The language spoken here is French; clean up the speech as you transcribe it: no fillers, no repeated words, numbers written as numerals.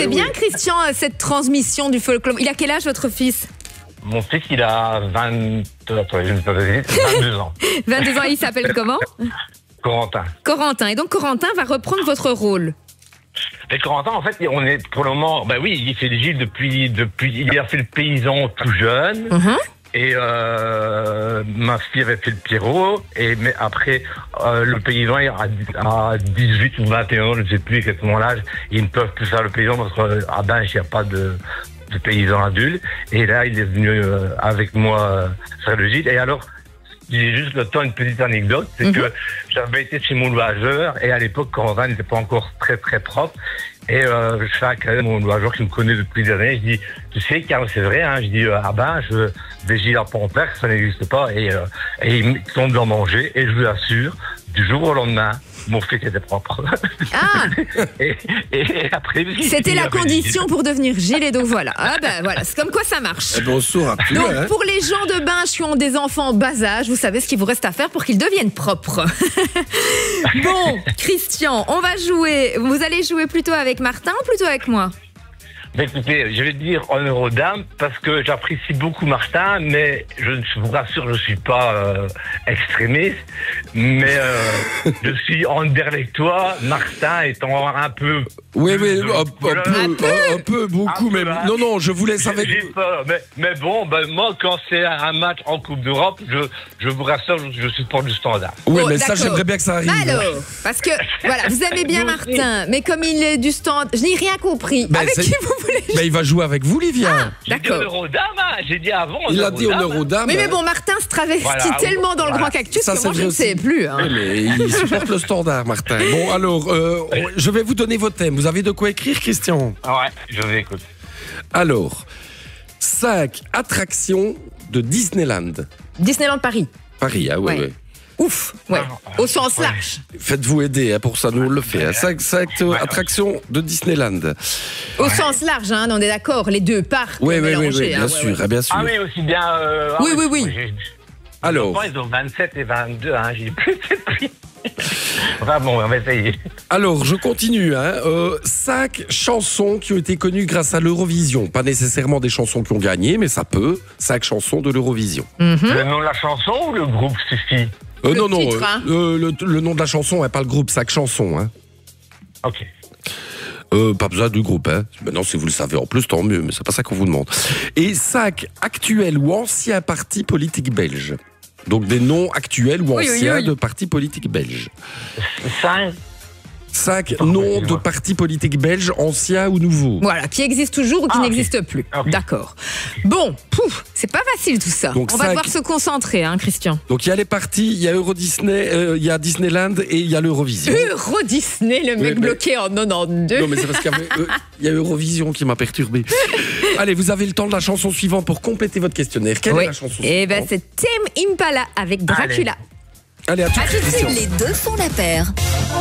c'est bien, Christian, cette transmission du folklore. Il a quel âge, votre fils? Mon fils, il a 22 ans. 22 ans, il s'appelle comment? Corentin. Corentin. Et donc, Corentin va reprendre votre rôle. Et Corentin, en fait, on est pour le moment... Bah oui, il fait le Gilles depuis... Il a fait le paysan tout jeune. Et ma fille avait fait le Pierrot. Mais après, le paysan, à 18 ou 21 ans, je ne sais plus exactement l'âge, ils ne peuvent plus faire le paysan parce qu'à Binche, il n'y a pas de paysan adulte. Et là, il est venu avec moi faire le Gilles. Et alors, j'ai juste le temps, une petite anecdote, c'est que j'avais été chez mon louageur et à l'époque, Corentin n'était pas encore très très propre. Et je fais un câlin à mon louageur qui me connaît depuis des années. Je dis, tu sais, Carl, c'est vrai, hein, je dis, des Gilles à Panthère, ça n'existe pas. Et il tombe d'en manger et je vous assure, du jour au lendemain, mon fils était propre. Ah. et après, c'était la condition pour devenir Gilles, et donc voilà. Ah ben voilà, c'est comme quoi ça marche. Bonsoir. Donc pour les gens de Binche qui ont des enfants en bas âge, vous savez ce qu'il vous reste à faire pour qu'ils deviennent propres. Bon, Christian, on va jouer. Vous allez jouer plutôt avec Martin ou plutôt avec moi? Mais écoutez, je vais dire honneur aux dames parce que j'apprécie beaucoup Martin, mais je vous rassure, je suis pas extrémiste, mais je suis anderlechtois, Martin étant un peu... Oui, un peu, beaucoup, mais non, je vous laisse avec... J'ai peur, mais bon, moi, quand c'est un match en Coupe d'Europe, je vous rassure, je supporte du Standard. Oui, mais ça, j'aimerais bien que ça arrive. Alors, parce que, voilà, vous aimez bien Martin, mais comme il est du Standard, je n'ai rien compris. Avec qui vous voulez jouer? Mais il va jouer avec vous, Livia. J'ai dit honneur aux dames, j'ai dit avant. Il a dit honneur aux dames. Mais bon, Martin se travestit tellement dans le Grand Cactus que moi, je ne sais plus. Oui, mais il supporte le Standard, Martin. Bon, alors, je vais vous donner vos thèmes. Vous avez de quoi écrire, Christian? Ouais, je vous écoute. Alors, 5 attractions de Disneyland. Disneyland Paris. Paris, ah oui. Ouf, au sens large. Faites-vous aider pour ça, nous on le fait. 5 attractions de Disneyland. Au sens large, hein, on est d'accord, les deux parcs. Oui, bien sûr. Ah oui, aussi bien... oui. Alors... Ils ont 27 et 22, hein, j'ai plus depuis. Enfin bon, on va essayer. Alors, je continue. 5 chansons qui ont été connues grâce à l'Eurovision. Pas nécessairement des chansons qui ont gagné, mais ça peut. 5 chansons de l'Eurovision. Le nom de la chanson ou le groupe suffit? Non, titre, hein. le nom de la chanson, pas le groupe, 5 chansons. Hein. Ok. Pas besoin du groupe. Hein. Maintenant, si vous le savez en plus, tant mieux, mais c'est pas ça qu'on vous demande. Et 5 actuels ou anciens partis politiques belges. Donc des noms actuels ou anciens de partis politiques belges. 5 noms de partis politiques belges, anciens ou nouveaux. Voilà, qui existent toujours ou qui n'existent plus. D'accord. Bon, c'est pas facile tout ça. Donc on va devoir se concentrer, hein, Christian. Donc il y a les partis, il y a Euro Disney, il y a Disneyland et il y a l'Eurovision. Euro Disney, le mec bloqué en 92. Non, mais c'est parce qu'il y a Eurovision qui m'a perturbé. Allez, vous avez le temps de la chanson suivante pour compléter votre questionnaire. Quelle est la chanson suivante? Eh ben, c'est Tame Impala avec Dracula. Allez, à tout de suite. Les deux font la paire.